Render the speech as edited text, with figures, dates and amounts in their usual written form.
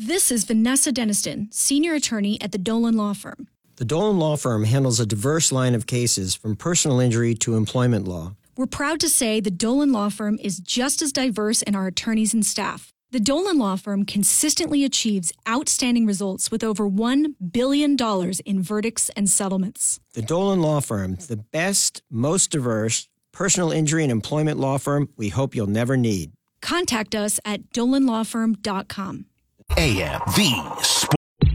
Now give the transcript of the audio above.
This is Vanessa Deniston, senior attorney at the Dolan Law Firm. The Dolan Law Firm handles a diverse line of cases from personal injury to employment law. We're proud to say the Dolan Law Firm is just as diverse in our attorneys and staff. The Dolan Law Firm consistently achieves outstanding results with over $1 billion in verdicts and settlements. The Dolan Law Firm, the best, most diverse personal injury and employment law firm we hope you'll never need. Contact us at dolanlawfirm.com. AMV